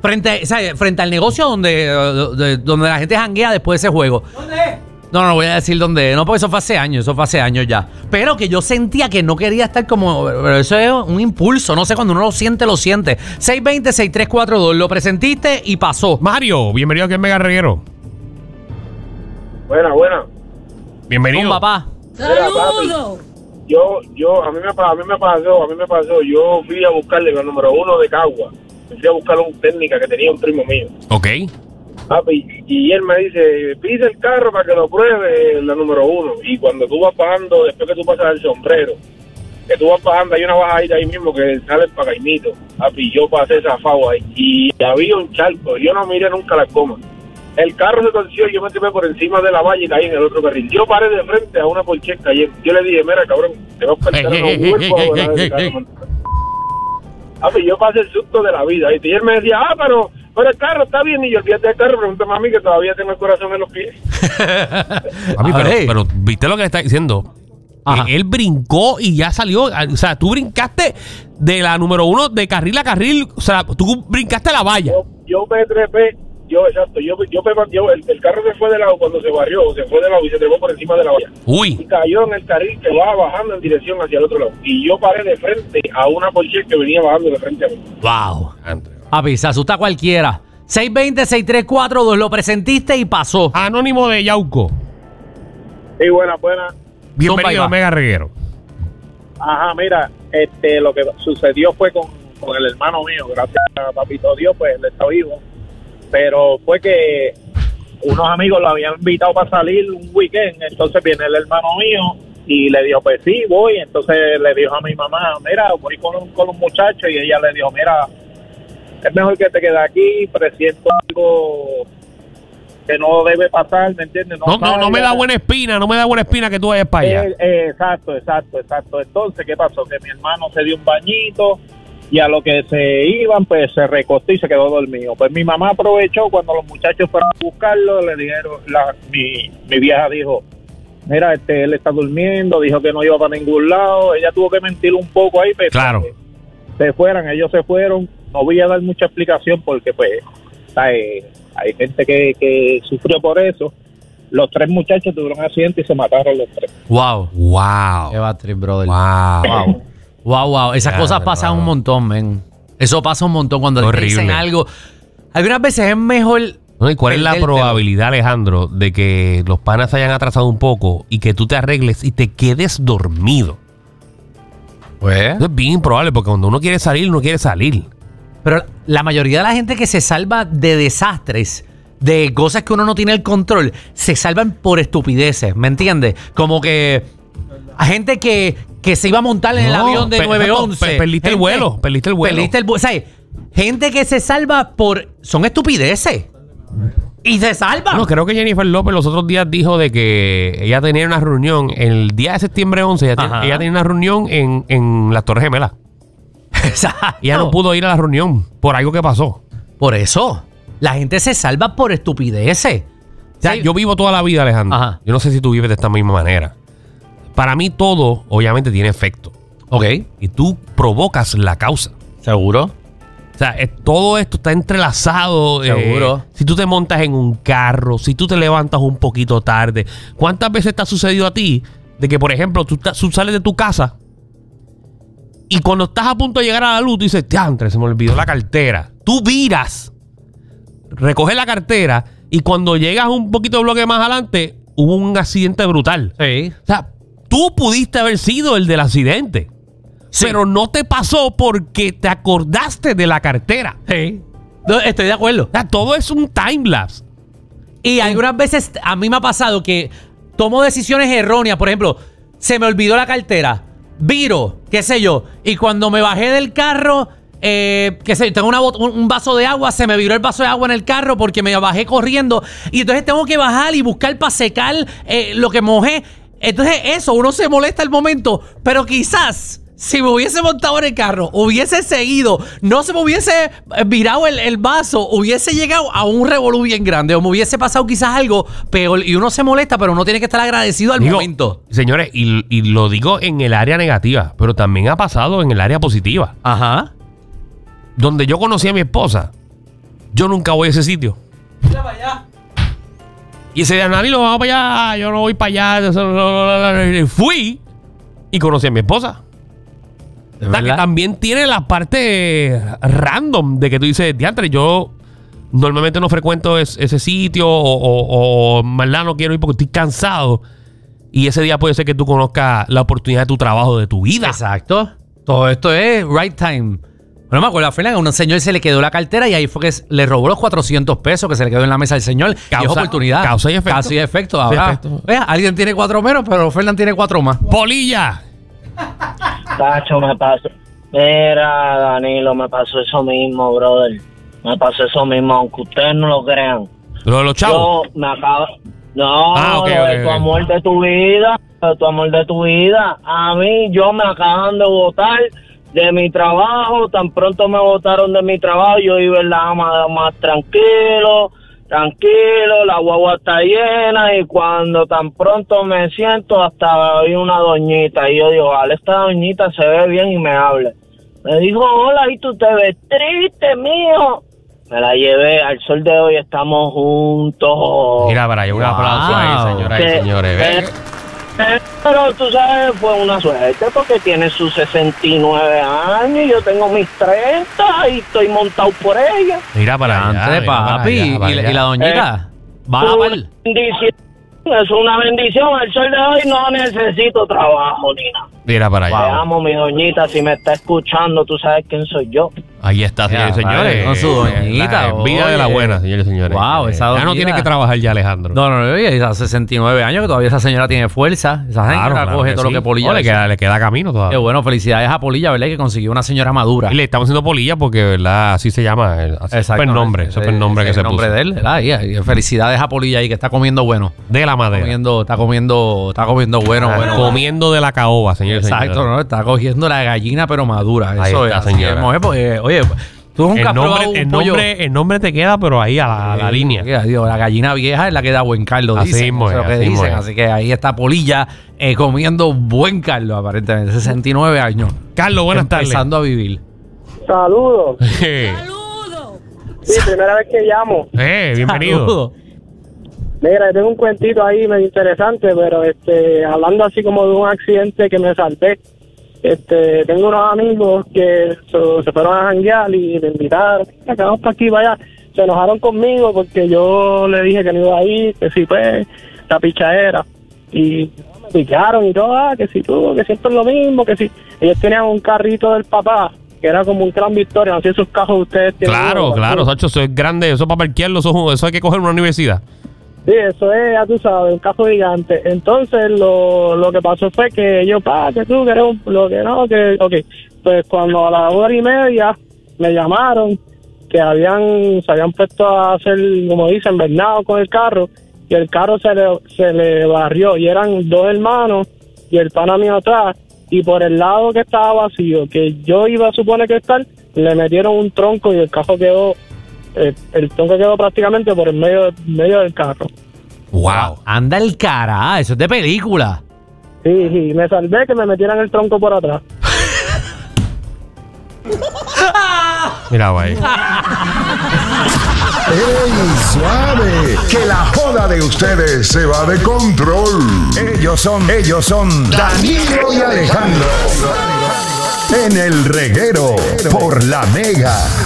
Frente al negocio donde la gente janguea después de ese juego. ¿Dónde es? No voy a decir dónde. No, porque eso fue hace años ya. Pero que yo sentía que no quería estar como... Pero eso es un impulso, no sé, cuando uno lo siente, lo siente. 620-6342, lo presentiste y pasó. Mario, bienvenido aquí al Mega Reguero. Buena. Bienvenido. Con papá. ¡Saludos! A mí me pasó, yo fui a buscarle la número 1 de Cagua. Fui a buscar un técnica que tenía un primo mío. Ok. Papi, y él me dice, pisa el carro para que lo pruebe la número 1. Y cuando tú vas bajando, después que tú pasas el sombrero, que tú vas bajando, hay una bajadita ahí mismo que sale para Caimito. Papi, yo pasé esa fagua ahí y había un charco. Yo no miré nunca la coma. El carro se torció y yo me tiré por encima de la valla y caí en el otro carril. Yo paré de frente a una porcheca y yo le dije, mira, cabrón, te vas a perder unos huevos. Papi, yo pasé el susto de la vida. Y él me decía, pero el carro está bien. Y yo, fíjate el carro, pregúntame a mí que todavía tengo el corazón en los pies. Papi, pero ¿viste lo que le está diciendo? Él brincó y ya salió. O sea, tú brincaste de la número 1 de carril a carril. O sea, tú brincaste a la valla. Yo me trepé. El carro se fue de lado cuando se barrió, se fue de lado y se trepó por encima de la valla. Uy. Y cayó en el carril que va bajando en dirección hacia el otro lado. Y yo paré de frente a una Porsche que venía bajando de frente a mí. Wow. Papi, se asusta cualquiera. 620-6342, lo presentiste y pasó. Anónimo de Yauco. Sí, buena. Bienvenido a Mega Reguero. Ajá, mira, lo que sucedió fue con el hermano mío, gracias a papito Dios, pues él está vivo. Pero fue que unos amigos lo habían invitado para salir un weekend, entonces viene el hermano mío y le dijo, pues sí, voy. Entonces le dijo a mi mamá, mira, voy con un muchacho, y ella le dijo, mira, es mejor que te quedes aquí, presiento algo que no debe pasar, ¿me entiendes? No me da buena espina que tú vayas para allá. Exacto. Entonces, ¿qué pasó? Que mi hermano se dio un bañito y a lo que se iban, pues se recostó y se quedó dormido. Pues mi mamá aprovechó cuando los muchachos fueron a buscarlo, le dijeron, mi vieja dijo, mira, él está durmiendo, dijo que no iba para ningún lado. Ella tuvo que mentir un poco ahí, pero claro, ellos se fueron. No voy a dar mucha explicación porque pues hay gente que sufrió por eso. Los 3 muchachos tuvieron un accidente y se mataron los 3. Wow. Qué bad trip, brother. Wow. Esas cosas pasan un montón, men. Eso pasa un montón cuando te dicen algo. Algunas veces es mejor... No, ¿y cuál es la probabilidad, Alejandro, de que los panas se hayan atrasado un poco y que tú te arregles y te quedes dormido? Pues... Eso es bien improbable porque cuando uno quiere salir, uno quiere salir. Pero la mayoría de la gente que se salva de desastres, de cosas que uno no tiene el control, se salvan por estupideces, ¿me entiendes? Como que gente que se iba a montar en el avión de 911. Perdiste el vuelo. ¿Sabes? Gente que se salva son estupideces. Y se salva. No, creo que Jennifer López los otros días dijo de que ella tenía una reunión el día de septiembre 11. Ella tenía una reunión en las Torres Gemelas. Exacto. Ella no pudo ir a la reunión por algo que pasó. Por eso, la gente se salva por estupideces. O sea, yo vivo toda la vida, Alejandro. Ajá. Yo no sé si tú vives de esta misma manera. Para mí todo, obviamente, tiene efecto. Ok. Y tú provocas la causa. ¿Seguro? O sea, todo esto está entrelazado. Seguro. Si tú te montas en un carro, si tú te levantas un poquito tarde. ¿Cuántas veces te ha sucedido a ti de que, por ejemplo, tú sales de tu casa y cuando estás a punto de llegar a la luz, tú dices, diantre, se me olvidó la cartera? Tú viras, recoges la cartera y cuando llegas un poquito de bloque más adelante, hubo un accidente brutal. Sí. O sea, tú pudiste haber sido el del accidente. Sí. Pero no te pasó porque te acordaste de la cartera. Sí. No, estoy de acuerdo. O sea, todo es un timelapse. Y algunas veces a mí me ha pasado que tomo decisiones erróneas. Por ejemplo, se me olvidó la cartera. Viro, qué sé yo. Y cuando me bajé del carro, qué sé yo, tengo un vaso de agua, se me viró el vaso de agua en el carro porque me bajé corriendo. Y entonces tengo que bajar y buscar para secar lo que mojé. Entonces eso, uno se molesta al momento. Pero quizás... si me hubiese montado en el carro, hubiese seguido, no se me hubiese virado el vaso, hubiese llegado a un revolú bien grande, o me hubiese pasado quizás algo peor, y uno se molesta, pero uno tiene que estar agradecido al momento. Señores, y lo digo en el área negativa, pero también ha pasado en el área positiva. Ajá. Donde yo conocí a mi esposa, yo nunca voy a ese sitio. Mira para allá. Y ese día, Danilo, vamos para allá, yo no voy para allá. Fui y conocí a mi esposa. ¿De O sea, que verdad? también tiene la parte random de que tú dices, diantre, yo normalmente no frecuento ese sitio o en verdad no quiero ir porque estoy cansado. Y ese día puede ser que tú conozcas la oportunidad de tu trabajo, de tu vida. Exacto. Todo esto es right time. Bueno, me acuerdo, Fernan, a un señor se le quedó la cartera y ahí fue que le robó los 400 pesos que se le quedó en la mesa del señor. Y es oportunidad. Causa y efecto. Causa y efecto. Sí, Ahora, efecto. vea, alguien tiene 4 menos, pero Fernan tiene 4 más. ¡Polilla! Tacho, me pasó. Mira, Danilo, me pasó eso mismo, brother. Me pasó eso mismo, aunque ustedes no lo crean. Lo de los chavos. Yo me acabo. No, Ok, lo de ok, tu ok. amor de tu vida. De tu amor de tu vida. A mí, yo me acaban de botar de mi trabajo. Tan pronto me botaron de mi trabajo, yo iba en la más tranquilo, la guagua está llena. Y cuando tan pronto me siento, hasta vi una doñita. Y yo digo, vale, esta doñita se ve bien y me habla. Me dijo, hola, y tú te ves triste, mijo. Me la llevé, al sol de hoy estamos juntos. Mira para allá, un aplauso ahí, señoras y Que- señores. ¿Ven? Pero tú sabes, fue una suerte porque tiene sus 69 años y yo tengo mis 30 y estoy montado por ella. Mira para allá. Antes, mira para papi. allá, para Y allá. la doñita. Va a Una par. bendición, es una bendición. Al sol de hoy no necesito trabajo ni nada. Mira para allá. Te amo, mi doñita. Si me está escuchando, tú sabes quién soy yo. Ahí está, señores y Ya, señores. vale, con su doñita, La vida de la oye. buena, señores y señores. Wow, esa Ya no doñita. tiene que trabajar ya, Alejandro. No, oye, a 69 años que todavía esa señora tiene fuerza. Esa señora coge todo lo que Polilla No, le dice. queda camino Qué todavía. bueno, felicidades a Polilla, ¿verdad? Que consiguió una señora madura. Y le estamos haciendo polilla porque, ¿verdad? Así se llama. Super nombre. Super nombre que ese se nombre puso. de él, ¿verdad? Y felicidades a Polilla ahí que está comiendo bueno. De la madera. Está comiendo bueno, bueno. Comiendo de la caoba, señores y Exacto, señores. ¿no? Está cogiendo la gallina pero madura. Ahí Eso está, es. Así señora. mismo es, porque, oye, tú nunca has probado un pollo. El nombre te queda, pero ahí a la línea. Digo, la gallina vieja es la que da buen caldo, Así dicen. mismo Eso es es, lo que así mismo dicen. es. Así que ahí está Polilla comiendo buen caldo, aparentemente. 69 años. Carlos, buenas tardes. Empezando a vivir. Saludos. Sí, primera vez que llamo. Bienvenido. Saludos. Mira, tengo un cuentito ahí medio interesante, pero hablando así como de un accidente que me salvé. Tengo unos amigos que se fueron a janguear y me invitaron, mira, vamos para aquí, vaya. Se enojaron conmigo porque yo le dije que no iba a ir, que sí, pues, la pichadera. Y me picaron y todo, que si tú, que siempre es lo mismo, que si. Ellos tenían un carrito del papá, que era como un Gran Victoria, no sé si esos cajos ustedes tienen. Claro, claro, Sacho, eso es grande. Eso para parquearlo, eso hay que coger en una universidad. Sí, eso es, ya tú sabes, un cajo gigante. Entonces, lo que pasó fue que ellos, que tú, que eres lo que no, que, ok. Pues cuando a la 1:30 me llamaron, que se habían puesto a hacer, como dicen, bernado con el carro, y el carro se le barrió, y eran 2 hermanos, y el pana mío atrás, y por el lado que estaba vacío, que yo iba a suponer que estar, le metieron un tronco y el carro quedó, el tronco quedó prácticamente por el medio del carro. Wow. Anda el cara, eso es de película. Sí, me salvé que me metieran el tronco por atrás. Mira, ahí. ¡Ey, suave! Que la joda de ustedes se va de control. Ellos son Danilo y Alejandro. En el reguero por La Mega.